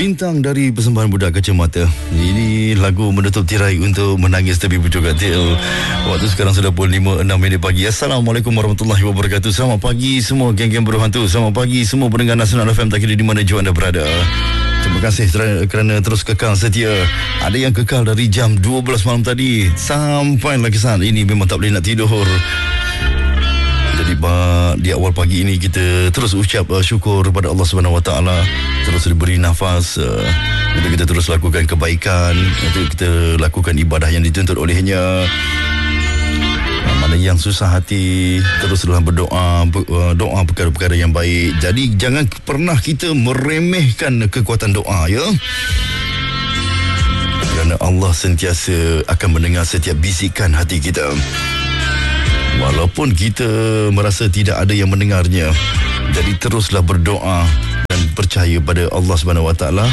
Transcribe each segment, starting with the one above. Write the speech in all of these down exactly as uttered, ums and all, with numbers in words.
Bintang dari persembahan Budak Kacamata. Ini lagu menutup tirai untuk menangis tepi pucuk katil. Waktu sekarang sudah pukul lima enam minit pagi. Assalamualaikum warahmatullahi wabarakatuh. Selamat pagi semua geng-geng berhantu. Selamat pagi semua pendengar Nasional F M tak kira di mana jua anda berada. Terima kasih kerana terus kekal setia. Ada yang kekal dari jam dua belas malam tadi sampai lagi saat ini memang tak boleh nak tidur. Jadi di awal pagi ini kita terus ucap uh, syukur kepada Allah Subhanahu Wa Taala, terus diberi nafas uh, untuk kita terus lakukan kebaikan, untuk kita lakukan ibadah yang dituntut olehnya. Uh, mana yang susah hati, teruslah berdoa, ber, uh, doa perkara-perkara yang baik. Jadi jangan pernah kita meremehkan kekuatan doa, ya. Kerana Allah sentiasa akan mendengar setiap bisikan hati kita. Walaupun kita merasa tidak ada yang mendengarnya, jadi teruslah berdoa dan percaya pada Allah Subhanahu Wa Taala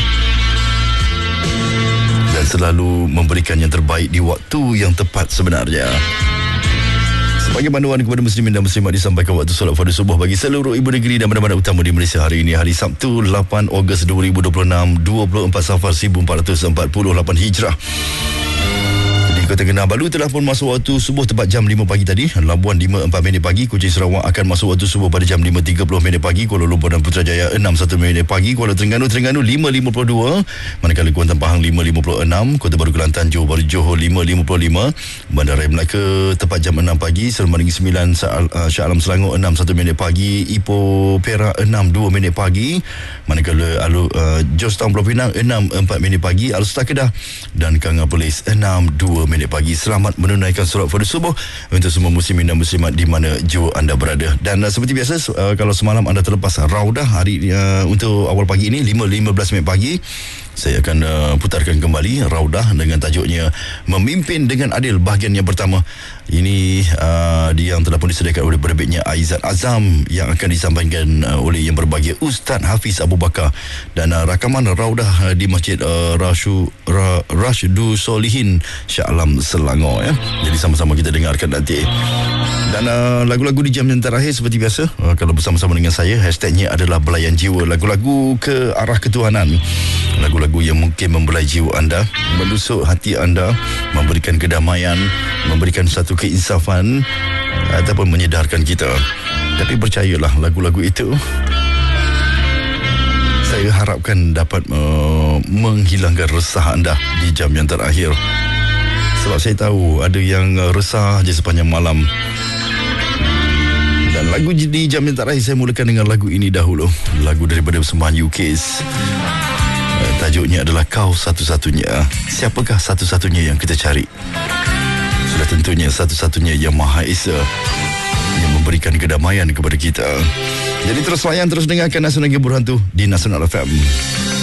dan selalu memberikan yang terbaik di waktu yang tepat sebenarnya. Sebagai panduan kepada muslimin dan muslimat disampaikan waktu solat fardu subuh bagi seluruh ibu negeri dan mana-mana utama di Malaysia hari ini, hari Sabtu lapan Ogos dua ribu dua puluh enam, dua puluh empat Safar seribu empat ratus empat puluh lapan Hijrah. Kota Kinabalu telah pun masuk waktu subuh tepat jam lima pagi tadi. Labuan lima empat minit pagi. Kuching Sarawak akan masuk waktu subuh pada jam lima tiga puluh minit pagi. Kuala Lumpur dan Putrajaya enam satu minit pagi. Kuala Terengganu Terengganu lima lima puluh dua. Manakala Kuantan Pahang lima lima puluh enam. Kota Baru Kelantan Johor Baru Johor lima lima puluh lima. Bandar Raya Melaka tepat jam enam pagi. Selama Negeri sembilan Shah Alam Selangor enam satu minit pagi. Ipoh Perak enam dua minit pagi. Manakala Alu uh, Georgetown Pulau Pinang enam empat minit pagi. Alustar Kedah dan Kanga Polis enam dua minit pagi. Selamat menunaikan solat fardu subuh untuk semua muslimin dan muslimat di mana jua anda berada. Dan uh, seperti biasa uh, kalau semalam anda terlepas raudah hari uh, untuk awal pagi ini lima lima belas minit pagi, saya akan uh, putarkan kembali raudah dengan tajuknya Memimpin dengan Adil bahagian yang pertama. Ini uh, dia yang telah pun disediakan oleh penerbitnya Aizat Azam yang akan disampaikan uh, oleh yang berbahagia Ustaz Hafiz Abu Bakar, dan uh, rakaman raudah uh, di Masjid uh, Rashu, Ra, Rashdu Solihin Shah Alam Selangor, ya. Jadi sama-sama kita dengarkan nanti. Dan uh, lagu-lagu di jam yang terakhir seperti biasa, uh, kalau bersama-sama dengan saya, hashtagnya adalah Belayan Jiwa. Lagu-lagu ke arah ketuhanan, lagu-lagu yang mungkin membelai jiwa anda, menusuk hati anda, memberikan kedamaian, memberikan satu keinsafan ataupun menyedarkan kita. Tapi percayalah, lagu-lagu itu saya harapkan dapat uh, menghilangkan resah anda di jam yang terakhir. Sebab saya tahu ada yang uh, resah je sepanjang malam. Dan lagu di jam yang terakhir saya mulakan dengan lagu ini dahulu. Lagu daripada persembahan U Ks. Uh, tajuknya adalah Kau Satu-Satunya. Siapakah satu-satunya yang kita cari? Sudah tentunya satu-satunya Yang Maha Esa, yang memberikan kedamaian kepada kita. Jadi terus layan, terus dengarkan Nasional Berhantu di Nasional F M.